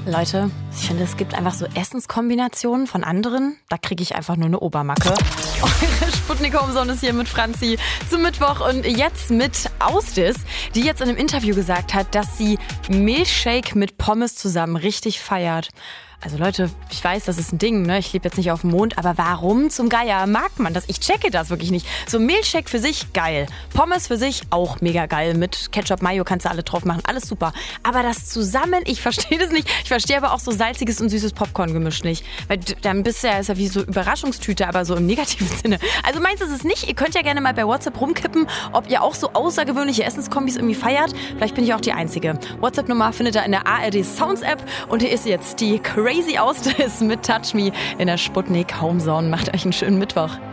Leute, ich finde, es gibt einfach so Essenskombinationen von anderen. Da kriege ich einfach nur eine Obermacke. Eure Sputnik Homezone ist hier mit Franzi zum Mittwoch und jetzt mit Ausdis, die jetzt in einem Interview gesagt hat, dass sie Milchshake mit Pommes zusammen richtig feiert. Also Leute, ich weiß, das ist ein Ding, ne? Ich lebe jetzt nicht auf dem Mond, aber warum zum Geier mag man das? Ich checke das wirklich nicht. So Milchshake für sich, geil. Pommes für sich, auch mega geil. Mit Ketchup, Mayo kannst du alle drauf machen, alles super. Aber das zusammen, ich verstehe das nicht. Ich verstehe aber auch so salziges und süßes Popcorn-Gemisch nicht. Weil dann ist ja wie so Überraschungstüte, aber so im negativen Sinne. Also meins ist es nicht. Ihr könnt ja gerne mal bei WhatsApp rumkippen, ob ihr auch so außergewöhnliche Essenskombis irgendwie feiert. Vielleicht bin ich auch die Einzige. WhatsApp-Nummer findet ihr in der ARD Sounds App. Und hier ist jetzt die Crazy Ausdis mit Touch Me in der Sputnik Homezone. Macht euch einen schönen Mittwoch.